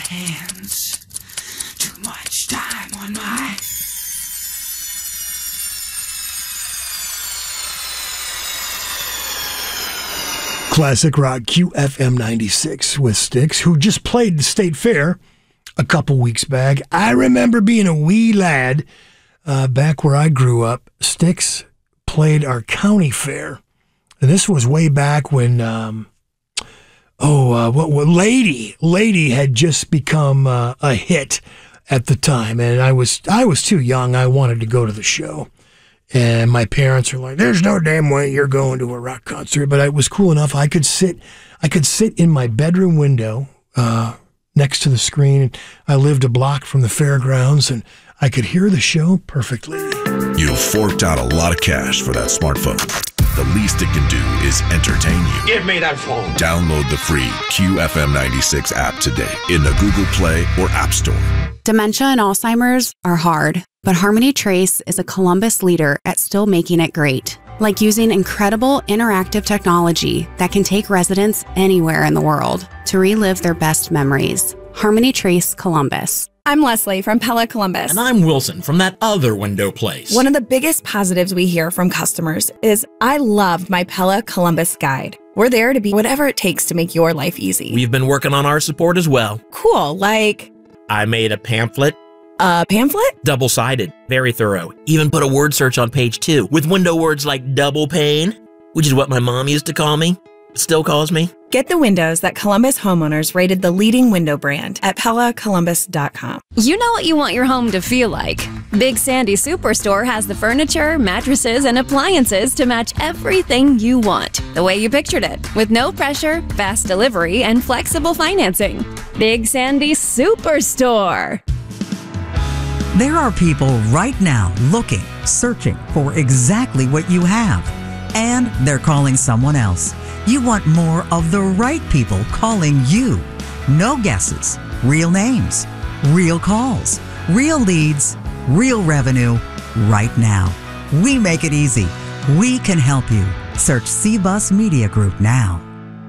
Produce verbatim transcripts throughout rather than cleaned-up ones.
hands. Too much time on my... Classic rock Q F M ninety-six with Styx, who just played the State Fair a couple weeks back. I remember being a wee lad uh, back where I grew up. Styx played our county fair. And this was way back when, um, oh, uh, what, what Lady, Lady had just become uh, a hit at the time. And I was, I was too young. I wanted to go to the show. And my parents are like, there's no damn way you're going to a rock concert. But it was cool enough. I could sit, I could sit in my bedroom window uh, next to the screen. I lived a block from the fairgrounds, and I could hear the show perfectly. You forked out a lot of cash for that smartphone. The least it can do is entertain you. Give me that phone. Download the free Q F M ninety-six app today in the Google Play or App Store. Dementia and Alzheimer's are hard, but Harmony Trace is a Columbus leader at still making it great. Like using incredible interactive technology that can take residents anywhere in the world to relive their best memories. Harmony Trace Columbus. I'm Leslie from Pella Columbus. And I'm Wilson from that other window place. One of the biggest positives we hear from customers is, I loved my Pella Columbus guide. We're there to be whatever it takes to make your life easy. We've been working on our support as well. Cool, like... I made a pamphlet. A pamphlet? Double-sided, very thorough. Even put a word search on page two with window words like double pane, which is what my mom used to call me, still calls me. Get the windows that Columbus homeowners rated the leading window brand at Pella Columbus dot com. You know what you want your home to feel like. Big Sandy Superstore has the furniture, mattresses, and appliances to match everything you want, the way you pictured it, with no pressure, fast delivery, and flexible financing. Big Sandy Superstore. There are people right now looking, searching for exactly what you have, and they're calling someone else. You want more of the right people calling you. No guesses, real names, real calls, real leads, real revenue, right now. We make it easy. We can help you. Search C-Bus Media Group now.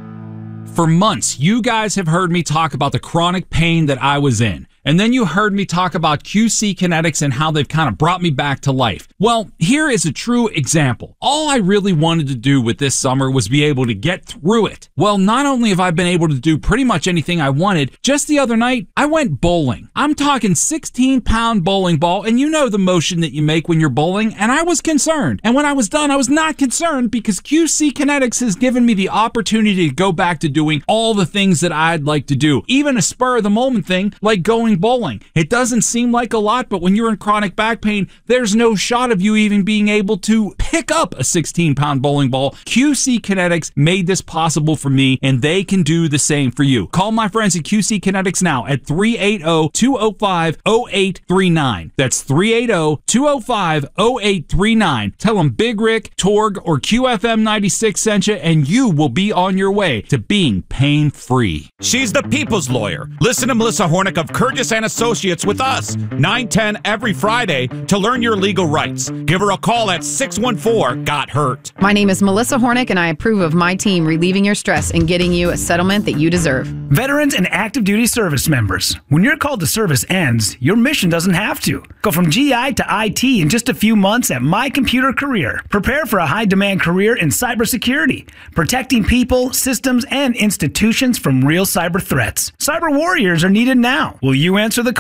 For months, you guys have heard me talk about the chronic pain that I was in. And then you heard me talk about Q C Kinetics and how they've kind of brought me back to life. Well, here is a true example. All I really wanted to do with this summer was be able to get through it. Well, not only have I been able to do pretty much anything I wanted, just the other night, I went bowling. I'm talking sixteen pound bowling ball, and you know the motion that you make when you're bowling, and I was concerned. And when I was done, I was not concerned because Q C Kinetics has given me the opportunity to go back to doing all the things that I'd like to do. Even a spur of the moment thing like going bowling. It doesn't seem like a lot, but when you're in chronic back pain, there's no shot of you even being able to pick up a sixteen pound bowling ball. Q C Kinetics made this possible for me, and they can do the same for you. Call my friends at Q C Kinetics now at three eight zero, two zero five, zero eight three nine. That's three eight zero, two zero five, zero eight three nine. Tell them Big Rick, Torg, or Q F M ninety-six sent you, and you will be on your way to being pain-free. She's the people's lawyer. Listen to Melissa Hornick of Curtis and Associates with us, nine ten every Friday, to learn your legal rights. Give her a call at six one four, got hurt. My name is Melissa Hornick, and I approve of my team relieving your stress and getting you a settlement that you deserve. Veterans and active duty service members, when your call to service ends, your mission doesn't have to. Go from G I to I T in just a few months at My Computer Career. Prepare for a high-demand career in cybersecurity, protecting people, systems, and institutions from real cyber threats. Cyber warriors are needed now. Will you answer the call?